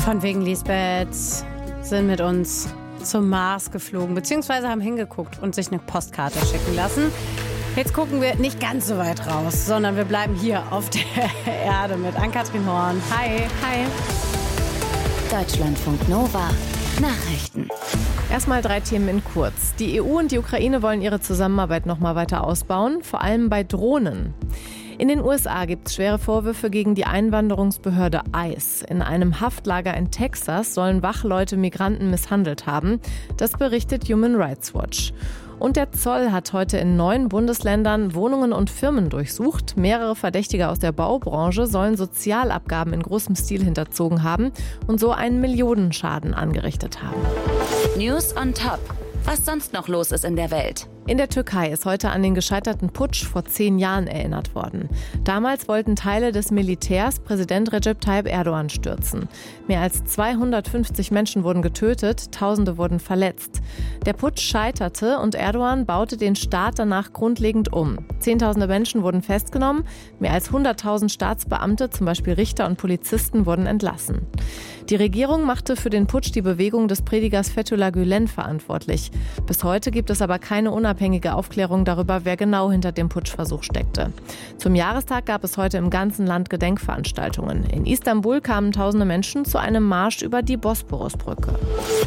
Von wegen Lisbeth sind mit uns zum Mars geflogen, beziehungsweise haben hingeguckt und sich eine Postkarte schicken lassen. Jetzt gucken wir nicht ganz so weit raus, sondern wir bleiben hier auf der Erde mit Ann-Kathrin Horn. Hi. Hi. Deutschlandfunk Nova. Nachrichten. Erstmal 3 Themen in kurz. Die EU und die Ukraine wollen ihre Zusammenarbeit noch mal weiter ausbauen, vor allem bei Drohnen. In den USA gibt es schwere Vorwürfe gegen die Einwanderungsbehörde ICE. In einem Haftlager in Texas sollen Wachleute Migranten misshandelt haben. Das berichtet Human Rights Watch. Und der Zoll hat heute in 9 Bundesländern Wohnungen und Firmen durchsucht. Mehrere Verdächtige aus der Baubranche sollen Sozialabgaben in großem Stil hinterzogen haben und so einen Millionenschaden angerichtet haben. News on Top. Was sonst noch los ist in der Welt? In der Türkei ist heute an den gescheiterten Putsch vor 10 Jahren erinnert worden. Damals wollten Teile des Militärs Präsident Recep Tayyip Erdogan stürzen. Mehr als 250 Menschen wurden getötet, Tausende wurden verletzt. Der Putsch scheiterte und Erdogan baute den Staat danach grundlegend um. Zehntausende Menschen wurden festgenommen, mehr als 100.000 Staatsbeamte, zum Beispiel Richter und Polizisten, wurden entlassen. Die Regierung machte für den Putsch die Bewegung des Predigers Fethullah Gülen verantwortlich. Bis heute gibt es aber keine unabhängige Aufklärung darüber, wer genau hinter dem Putschversuch steckte. Zum Jahrestag gab es heute im ganzen Land Gedenkveranstaltungen. In Istanbul kamen tausende Menschen zu einem Marsch über die Bosporusbrücke.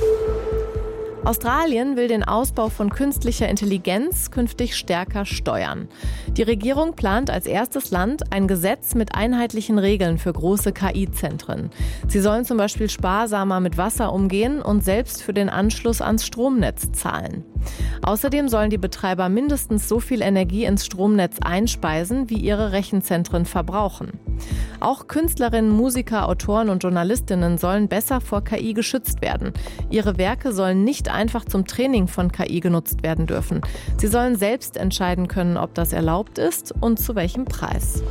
Australien will den Ausbau von künstlicher Intelligenz künftig stärker steuern. Die Regierung plant als erstes Land ein Gesetz mit einheitlichen Regeln für große KI-Zentren. Sie sollen zum Beispiel sparsamer mit Wasser umgehen und selbst für den Anschluss ans Stromnetz zahlen. Außerdem sollen die Betreiber mindestens so viel Energie ins Stromnetz einspeisen, wie ihre Rechenzentren verbrauchen. Auch Künstlerinnen, Musiker, Autoren und Journalistinnen sollen besser vor KI geschützt werden. Ihre Werke sollen nicht einfach zum Training von KI genutzt werden dürfen. Sie sollen selbst entscheiden können, ob das erlaubt ist und zu welchem Preis.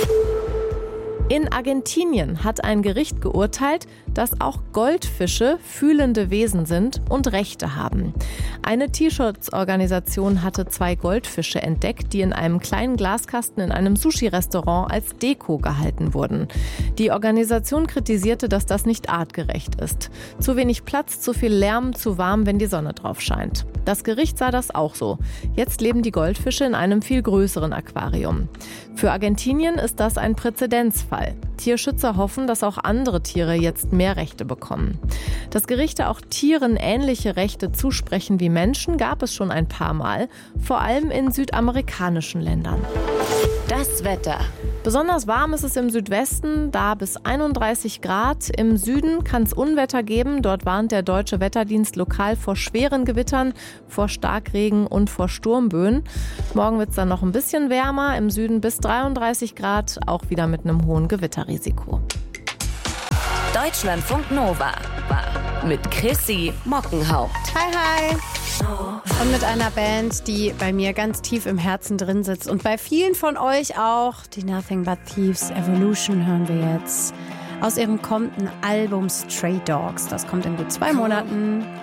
In Argentinien hat ein Gericht geurteilt, dass auch Goldfische fühlende Wesen sind und Rechte haben. Eine Tierschutzorganisation hatte 2 Goldfische entdeckt, die in einem kleinen Glaskasten in einem Sushi-Restaurant als Deko gehalten wurden. Die Organisation kritisierte, dass das nicht artgerecht ist. Zu wenig Platz, zu viel Lärm, zu warm, wenn die Sonne drauf scheint. Das Gericht sah das auch so. Jetzt leben die Goldfische in einem viel größeren Aquarium. Für Argentinien ist das ein Präzedenzfall. Tierschützer hoffen, dass auch andere Tiere jetzt mehr Rechte bekommen. Dass Gerichte auch Tieren ähnliche Rechte zusprechen wie Menschen, gab es schon ein paar Mal, vor allem in südamerikanischen Ländern. Das Wetter. Besonders warm ist es im Südwesten, da bis 31 Grad. Im Süden kann es Unwetter geben. Dort warnt der Deutsche Wetterdienst lokal vor schweren Gewittern, vor Starkregen und vor Sturmböen. Morgen wird es dann noch ein bisschen wärmer, im Süden bis 33 Grad, auch wieder mit einem hohen Gewitterrisiko. Deutschlandfunk Nova mit Chrissy Mockenhaupt. Hi, hi. Und mit einer Band, die bei mir ganz tief im Herzen drin sitzt und bei vielen von euch auch. Die Nothing But Thieves Evolution hören wir jetzt aus ihrem kommenden Album Stray Dogs. Das kommt in gut 2 Monaten.